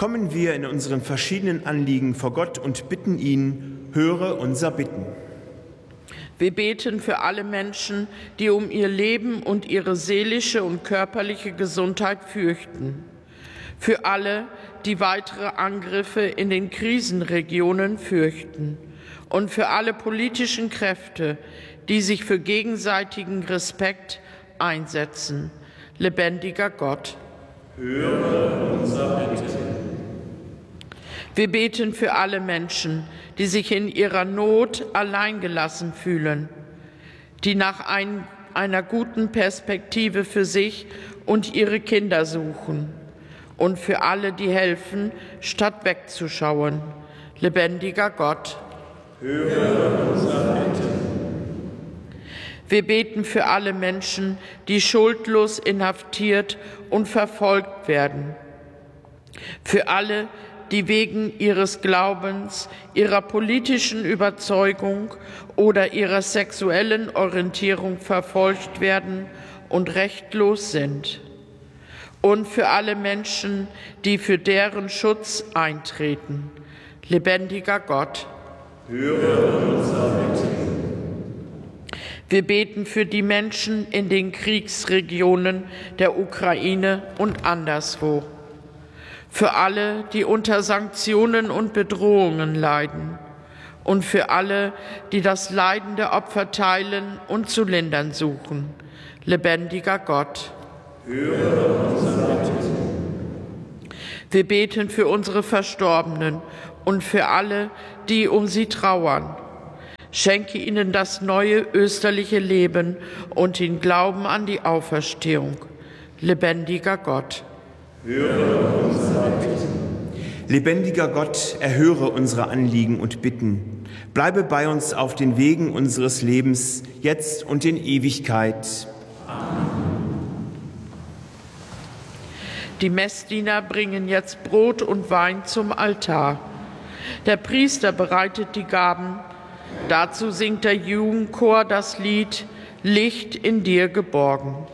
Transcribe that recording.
kommen wir in unseren verschiedenen Anliegen vor Gott und bitten ihn, höre unser Bitten. Wir beten für alle Menschen, die um ihr Leben und ihre seelische und körperliche Gesundheit fürchten. Für alle, die weitere Angriffe in den Krisenregionen fürchten. Und für alle politischen Kräfte, die sich für gegenseitigen Respekt einsetzen. Lebendiger Gott, höre unser Bitten. Wir beten für alle Menschen, die sich in ihrer Not alleingelassen fühlen, die nach einer guten Perspektive für sich und ihre Kinder suchen. Und für alle, die helfen, statt wegzuschauen. Lebendiger Gott, höre unser Bitten. Wir beten für alle Menschen, die schuldlos inhaftiert und verfolgt werden. Für alle, die wegen ihres Glaubens, ihrer politischen Überzeugung oder ihrer sexuellen Orientierung verfolgt werden und rechtlos sind. Und für alle Menschen, die für deren Schutz eintreten. Lebendiger Gott, höre unser Bitten. Wir beten für die Menschen in den Kriegsregionen der Ukraine und anderswo. Für alle, die unter Sanktionen und Bedrohungen leiden. Und für alle, die das Leiden der Opfer teilen und zu lindern suchen. Lebendiger Gott, höre unser Bitten. Wir beten für unsere Verstorbenen und für alle, die um sie trauern. Schenke ihnen das neue österliche Leben und den Glauben an die Auferstehung. Lebendiger Gott, höre unser Bitten. Lebendiger Gott, erhöre unsere Anliegen und Bitten. Bleibe bei uns auf den Wegen unseres Lebens, jetzt und in Ewigkeit. Die Messdiener bringen jetzt Brot und Wein zum Altar. Der Priester bereitet die Gaben. Dazu singt der Jugendchor das Lied Licht in dir geborgen.